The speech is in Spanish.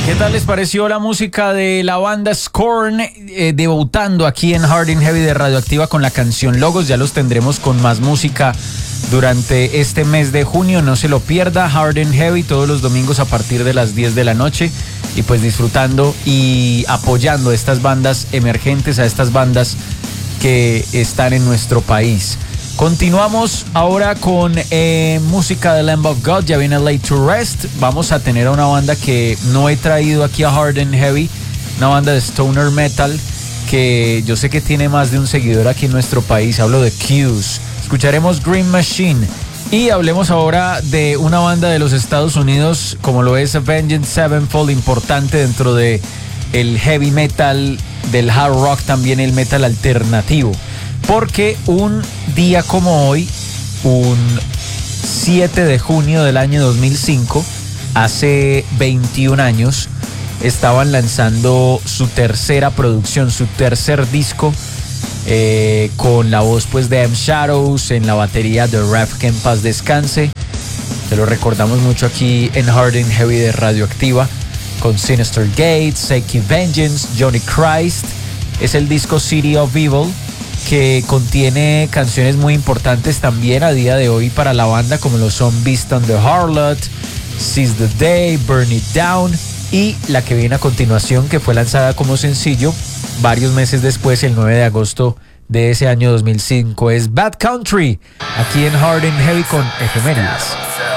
¿Qué tal les pareció la música de la banda Scorn debutando aquí en Hard and Heavy de Radioactiva con la canción Logos? Ya los tendremos con más música durante este mes de junio, no se lo pierda. Hard and Heavy todos los domingos a partir de las 10 de la noche y pues disfrutando y apoyando a estas bandas emergentes, a estas bandas que están en nuestro país. Continuamos ahora con música de Lamb of God. Ya viene Late to Rest. Vamos a tener a una banda que no he traído aquí a Hard and Heavy, una banda de stoner metal que yo sé que tiene más de un seguidor aquí en nuestro país. Hablo de Q's. Escucharemos Green Machine y hablemos ahora de una banda de los Estados Unidos como lo es Avenged Sevenfold, importante dentro de el heavy metal, del hard rock, también el metal alternativo. Porque un día como hoy, un 7 de junio del año 2005, hace 21 años, estaban lanzando su tercera producción, su tercer disco, con la voz pues de M. Shadows, en la batería de Raph, que en paz descanse. Se lo recordamos mucho aquí en Hard and Heavy de Radioactiva, con Sinister Gates, Psyche Vengeance, Johnny Christ. Es el disco City of Evil, que contiene canciones muy importantes también a día de hoy para la banda, como lo son Beast on the Harlot, Seize the Day, Burn It Down, y la que viene a continuación, que fue lanzada como sencillo varios meses después, el 9 de agosto de ese año 2005, es Bad Country, aquí en Hard and Heavy con Efemérides.